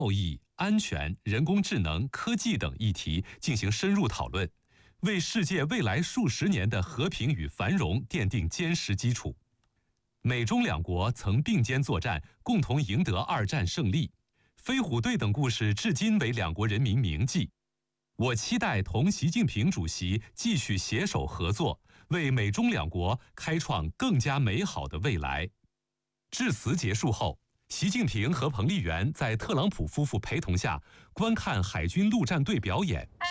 贸易、安全、人工智能、科技等议题进行深入讨论，为世界未来数十年的和平与繁荣奠定坚实基础。美中两国曾并肩作战，共同赢得2战胜利。飞虎队等故事至今为两国人民铭记。我期待同习近平主席继续携手合作，为美中两国开创更加美好的未来。致辞结束后，习近平和彭丽媛在特朗普夫妇陪同下观看海军陆战队表演。